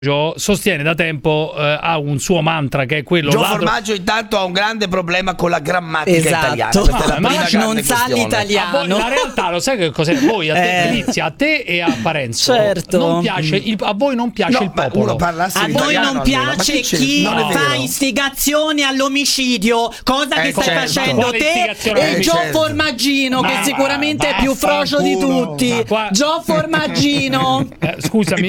sostiene da tempo, ha un suo mantra che è quello. Gio Formaggio intanto ha un grande problema con la grammatica italiana. Questa è la prima non sa l'italiano. La realtà, lo sai che cos'è? Voi, a te, Delizia, a te e a Parenzo, certo, non piace a voi non piace il popolo. A voi non piace chi fa istigazione all'omicidio, cosa che stai facendo te e Gio Formaggino, che sicuramente è più frocio di tutti. Gio Formaggino, scusami,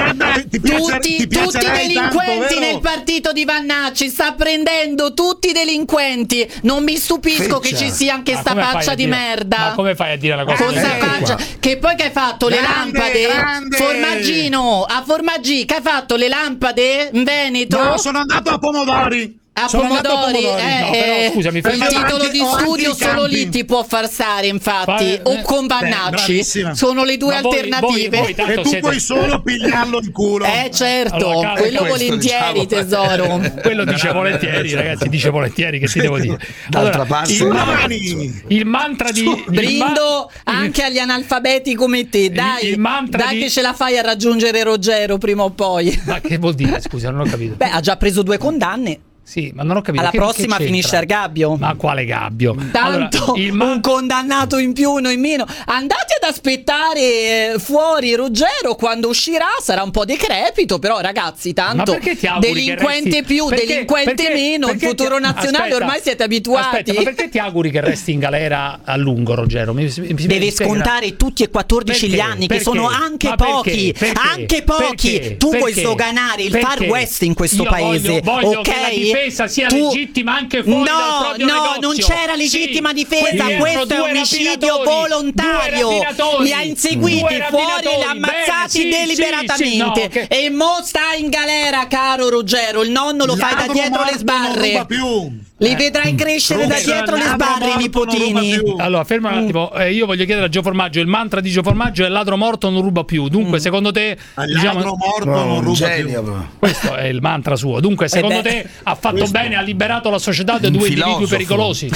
tutti delinquenti nel partito di Vannacci, sta prendendo tutti i delinquenti. Non mi stupisco che ci sia anche sta faccia di merda. Ma come fai a dire una cosa? Che poi che hai fatto le lampade? Formaggino, a Formaggì, che hai fatto le lampade in Veneto? No, sono andato a Pomodori. A Pomodori, no, però, scusami, il titolo di studio solo lì ti può far stare, infatti, o con Vannacci, sono le due alternative. Voi e tu puoi solo pigliarlo in culo. Certo, allora, quello volentieri, diciamo, tesoro. Quello dice volentieri, ragazzi, dice volentieri, che ti devo dire. D'altra parte, il mantra di brindo anche agli analfabeti come te, dai che ce la fai a raggiungere Ruggero prima o poi. Ma che vuol dire? Scusa, non ho capito. Ha già preso 2 condanne. Sì, ma non ho capito. Alla prossima finisce al gabbio. Ma quale gabbio? Tanto allora, un condannato in più, uno in meno. Andate ad aspettare fuori Ruggero, quando uscirà sarà un po' decrepito, però ragazzi, tanto delinquente più, delinquente meno, il futuro nazionale ormai siete abituati. Aspetta, ma perché ti auguri che resti in galera a lungo, Ruggero? Deve scontare tutti e 14 gli anni, che sono anche pochi. Anche pochi. Tu vuoi sdoganare il Far West in questo paese, ok? Difesa sia legittima anche fuori dal proprio negozio. Non c'era legittima difesa, questo è un omicidio volontario. Li ha inseguiti fuori, li ha ammazzati deliberatamente. E mo sta in galera, caro Ruggero. Il nonno lo fai da dietro le sbarre. Li vedrai crescere da dietro le sbarre i nipotini. Allora, ferma un attimo. Io voglio chiedere a Gio Formaggio, il mantra di Gio Formaggio è: ladro morto non ruba più. Dunque, secondo te, ladro morto non ruba più. Questo è il mantra suo. Dunque, secondo te ha fatto bene, ha liberato la società da 2 individui pericolosi.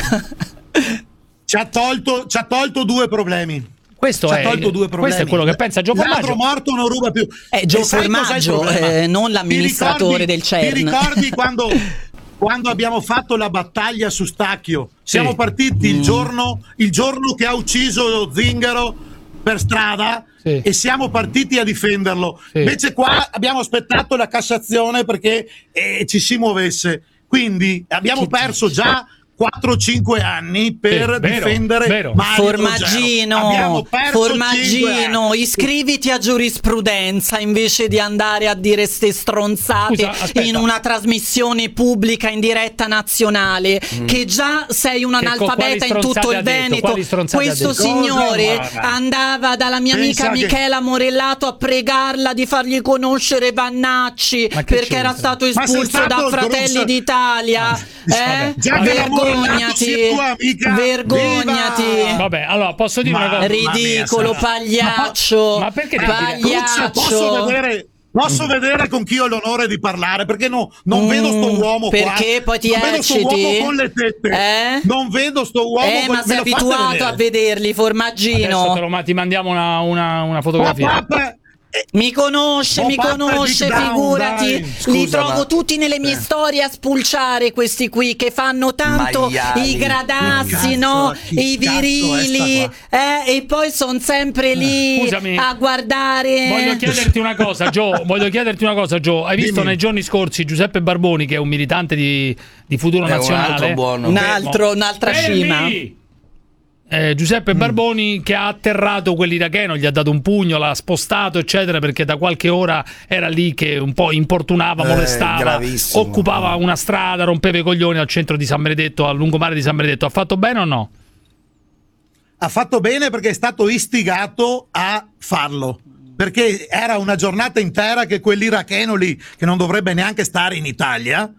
Ci ha tolto 2 problemi. Questo è quello che pensa Gio Formaggio. Ladro morto non ruba più. Gio Formaggio, non l'amministratore del CERN. Ti ricordi quando abbiamo fatto la battaglia su Stacchio? Siamo partiti il giorno che ha ucciso Zingaro per strada, e siamo partiti a difenderlo. Invece qua abbiamo aspettato la Cassazione perché ci si muovesse, quindi abbiamo perso già 4-5 anni per difendere Formaggino, iscriviti a giurisprudenza invece di andare a dire ste stronzate in una trasmissione pubblica in diretta nazionale, che già sei un analfabeta in tutto il Veneto. Questo signore andava dalla mia amica Michela Morellato a pregarla di fargli conoscere Vannacci perché era stato espulso da Fratelli d'Italia. Vergognati. Vabbè, allora posso dire una cosa. Ridicolo, pagliaccio. Ma perché pagliaccio? Posso vedere con chi ho l'onore di parlare? Perché non vedo sto uomo perché qua. Poi ti non vedo sto uomo con le tette. Non vedo sto uomo ma sei abituato a vederli, Formaggino. Adesso ti mandiamo una fotografia. Mi conosce, figurati. Li trovo tutti nelle mie storie a spulciare, questi qui che fanno tanto i gradassi, no? I virili, e poi sono sempre lì a guardare. Voglio chiederti una cosa, Gio. Hai visto nei giorni scorsi Giuseppe Barboni, che è un militante di Futuro Nazionale? Un'altra cima. Giuseppe Barboni, che ha atterrato quell'iracheno, gli ha dato un pugno, l'ha spostato eccetera, perché da qualche ora era lì che un po' importunava, molestava, occupava una strada, rompeva i coglioni al centro di San Benedetto, al lungomare di San Benedetto. Ha fatto bene o no? Ha fatto bene perché è stato istigato a farlo, perché era una giornata intera che quell'iracheno lì, che non dovrebbe neanche stare in Italia,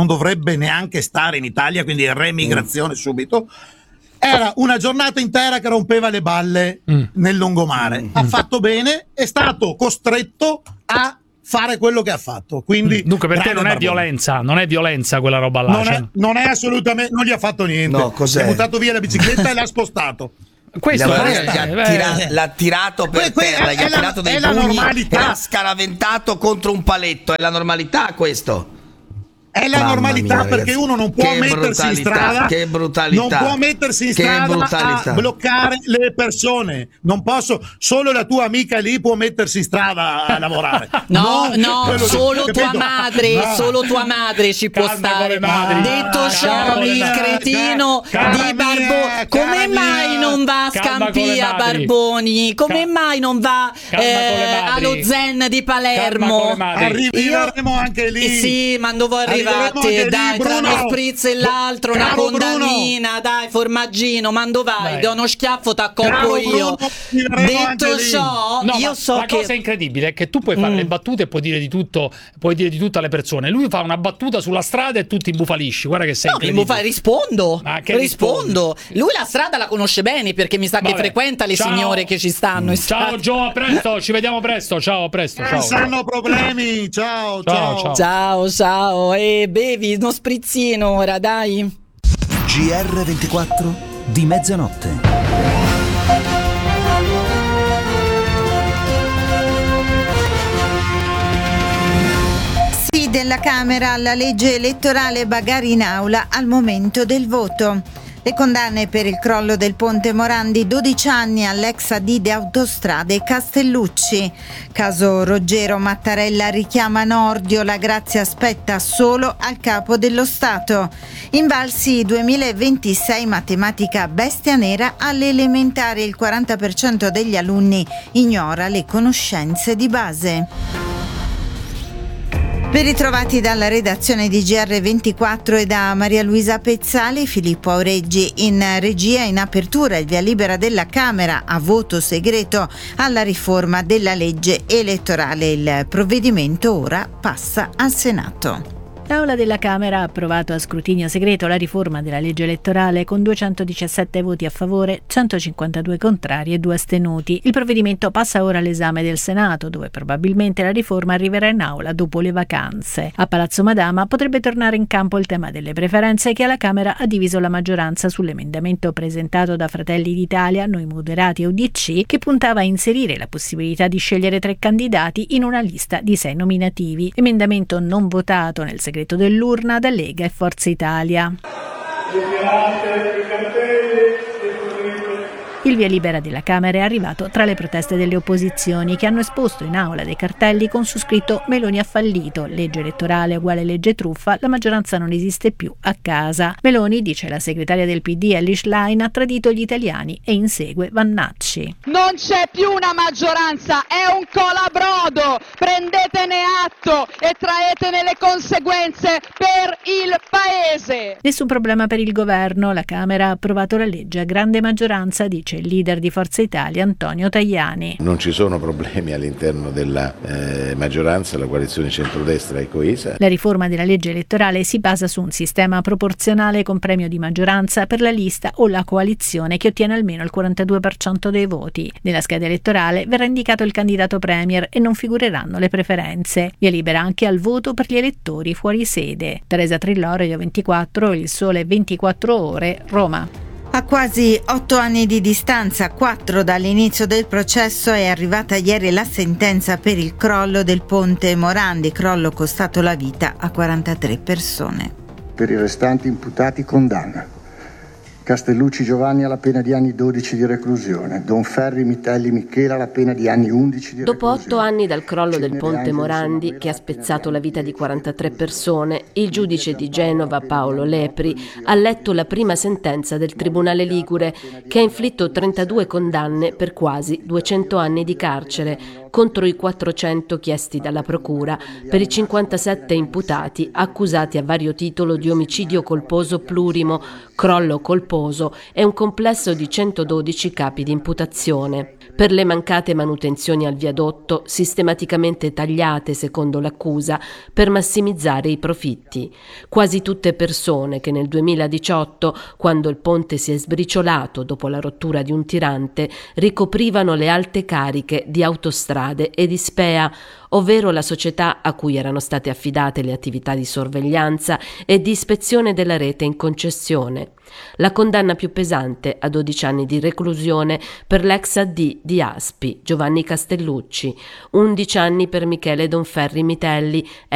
quindi remigrazione subito. Era una giornata intera che rompeva le balle nel lungomare. Ha fatto bene, è stato costretto a fare quello che ha fatto. Quindi, dunque, per te non è violenza quella roba là. Non è assolutamente, non gli ha fatto niente. No, cos'è? Ha buttato via la bicicletta e l'ha spostato. Questo l'ha tirato per terra, gli ha tirato dei pugni e l'ha scaraventato contro un paletto. È la normalità questo? È la normalità, perché uno non può mettersi in strada. Che brutalità! Non può mettersi in strada a bloccare le persone. Non posso. Solo la tua amica lì può mettersi in strada a lavorare. No, solo tua madre. No. Solo tua madre ci può stare. Detto ciò, il cretino di Barboni. Come mai non va a Scampia, Barboni? Come mai non va allo Zen di Palermo? Arriveremo anche lì. Sì, ma dove arrivate? Dai, tra uno spritz e l'altro, una condannina, dai, formaggino, mando vai, do uno schiaffo, t'accoppo io. Detto ciò, io so la che cosa incredibile è che tu puoi fare le battute e puoi dire di tutto alle persone. Lui fa una battuta sulla strada e tu ti imbufalisci. Guarda che sei incredibile. Rispondo. Lui la strada la conosce bene, perché mi sa che frequenta le signore che ci stanno. Ciao Gio, a presto, ci vediamo presto. Ciao, a presto. Ciao. Sanno problemi. Ciao. Ciao. Bevi uno sprizzino ora, dai. GR24 di mezzanotte. Sì, della Camera alla legge elettorale, bagarre in aula al momento del voto. Le condanne per il crollo del ponte Morandi, 12 anni all'ex AD di Autostrade Castellucci. Caso Ruggero Mattarella richiama Nordio, la grazia spetta solo al capo dello Stato. Invalsi 2026, matematica bestia nera alle elementari, il 40% degli alunni ignora le conoscenze di base. Ben ritrovati dalla redazione di GR24 e da Maria Luisa Pezzali. Filippo Aureggi in regia. In apertura il via libera della Camera a voto segreto alla riforma della legge elettorale. Il provvedimento ora passa al Senato. L'Aula della Camera ha approvato a scrutinio segreto la riforma della legge elettorale con 217 voti a favore, 152 contrari e 2 astenuti. Il provvedimento passa ora all'esame del Senato, dove probabilmente la riforma arriverà in aula dopo le vacanze. A Palazzo Madama potrebbe tornare in campo il tema delle preferenze, che alla Camera ha diviso la maggioranza sull'emendamento presentato da Fratelli d'Italia, Noi Moderati e UDC, che puntava a inserire la possibilità di scegliere 3 candidati in una lista di 6 nominativi. Emendamento non votato nel segreto dell'urna da Lega e Forza Italia. Il via libera della Camera è arrivato tra le proteste delle opposizioni, che hanno esposto in aula dei cartelli con su scritto "Meloni ha fallito, legge elettorale uguale legge truffa, la maggioranza non esiste più a casa". Meloni, dice la segretaria del PD Elish Line, ha tradito gli italiani e insegue Vannacci. Non c'è più una maggioranza, è un colabrodo, prendetene atto e traetene le conseguenze per il Paese. Nessun problema per il governo, la Camera ha approvato la legge a grande maggioranza, dice il leader di Forza Italia Antonio Tajani. Non ci sono problemi all'interno della maggioranza, la coalizione centrodestra è coesa. La riforma della legge elettorale si basa su un sistema proporzionale con premio di maggioranza per la lista o la coalizione che ottiene almeno il 42% dei voti. Nella scheda elettorale verrà indicato il candidato premier e non figureranno le preferenze. Via libera anche al voto per gli elettori fuori sede. Teresa Trillò, Radio 24, Il Sole 24 Ore, Roma. A quasi 8 anni di distanza, 4 dall'inizio del processo, è arrivata ieri la sentenza per il crollo del ponte Morandi, crollo costato la vita a 43 persone. Per i restanti imputati condanna: Castellucci Giovanni alla pena di anni 12 di reclusione, Donferri Mitelli Michela alla pena di anni 11 di reclusione. Dopo 8 anni dal crollo del ponte Morandi, che ha spezzato la vita di 43 persone, il giudice di Genova Paolo Lepri ha letto la prima sentenza del Tribunale Ligure, che ha inflitto 32 condanne per quasi 200 anni di carcere, contro i 400 chiesti dalla Procura per i 57 imputati accusati a vario titolo di omicidio colposo plurimo, crollo colposo e un complesso di 112 capi di imputazione. Per le mancate manutenzioni al viadotto, sistematicamente tagliate secondo l'accusa per massimizzare i profitti. Quasi tutte persone che nel 2018, quando il ponte si è sbriciolato dopo la rottura di un tirante, ricoprivano le alte cariche di Autostrade e di Spea. ovvero la società a cui erano state affidate le attività di sorveglianza e di ispezione della rete in concessione. La condanna più pesante a 12 anni di reclusione per l'ex AD di Aspi, Giovanni Castellucci, 11 anni per Michele Donferri Mitelli,